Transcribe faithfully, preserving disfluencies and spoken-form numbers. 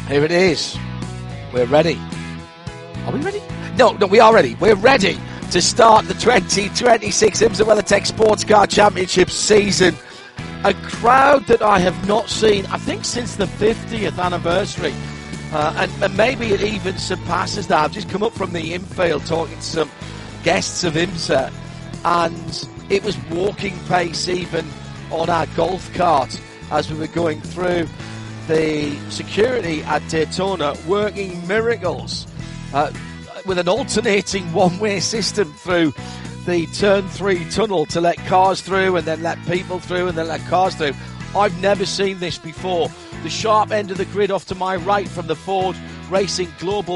Here it is. We're ready. Are we ready? No, no, we are ready. We're ready to start the twenty twenty-six IMSA WeatherTech Sports Car Championship season. A crowd that I have not seen, I think, since the fiftieth anniversary. Uh, and, and maybe it even surpasses that. I've just come up from the infield talking to some guests of IMSA, and it was walking pace even on our golf cart as we were going through. The security at Daytona working miracles uh, with an alternating one-way system through the turn three tunnel to let cars through and then let people through and then let cars through. I've never seen this before. The sharp end of the grid off to my right from the Ford Racing Global